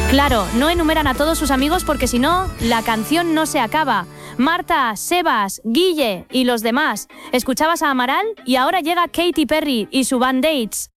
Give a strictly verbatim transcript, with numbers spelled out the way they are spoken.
Claro, no enumeran a todos sus amigos porque si no, la canción no se acaba. Marta, Sebas, Guille y los demás. Escuchabas a Amaral y ahora llega Katy Perry y su Band-Aids.